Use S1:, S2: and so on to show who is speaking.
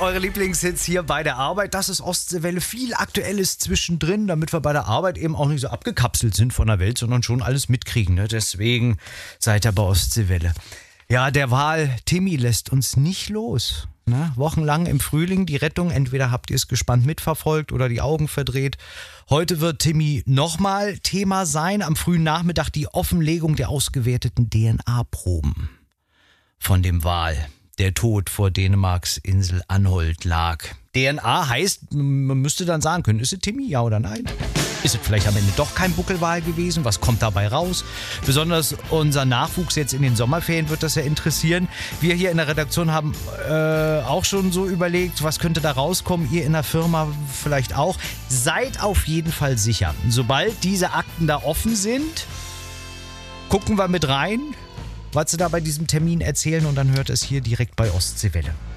S1: eure Lieblingshits hier bei der Arbeit. Das ist Ostseewelle. Viel Aktuelles zwischendrin, damit wir bei der Arbeit eben auch nicht so abgekapselt sind von der Welt, sondern schon alles mitkriegen. Ne? Deswegen seid ihr bei Ostseewelle. Ja, der Wal Timmy lässt uns nicht los. Ne? Wochenlang im Frühling die Rettung. Entweder habt ihr es gespannt mitverfolgt oder die Augen verdreht. Heute wird Timmy nochmal Thema sein. Am frühen Nachmittag die Offenlegung der ausgewerteten DNA-Proben von dem Wal, der tot vor Dänemarks Insel Anholt lag. DNA heißt, man müsste dann sagen können, ist es Timmy, ja oder nein? Ist es vielleicht am Ende doch kein Buckelwal gewesen? Was kommt dabei raus? Besonders unser Nachwuchs jetzt in den Sommerferien wird das ja interessieren. Wir hier in der Redaktion haben auch schon so überlegt, was könnte da rauskommen? Ihr in der Firma vielleicht auch. Seid auf jeden Fall sicher. Sobald diese Akten da offen sind, gucken wir mit rein, was sie da bei diesem Termin erzählen, und dann hört es hier direkt bei Ostseewelle.